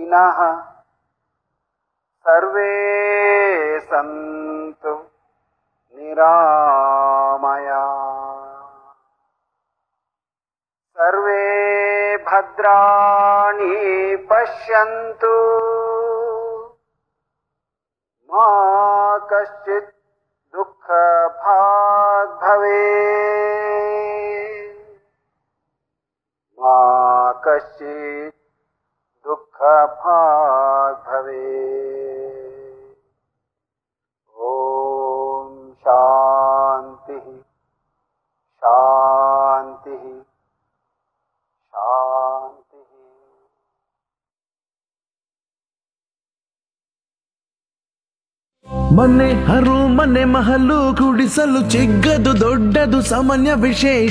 दीनः सर्वे सन्तु निरामया सर्वे भद्राणि पश्यन्तु मा कश्चित् दुःखभाग् भवेत् मा कश्चित् दुःखभाग् भवेत्। ॐ शान्तिः शान्तिः शान्तिः। ಮನೆ ಹರು ಮನೆ ಮಹಲು ಕುಡಿಸಲು ಚಿಕ್ಕದು ದೊಡ್ಡದು ಸಾಮಾನ್ಯ ವಿಶೇಷ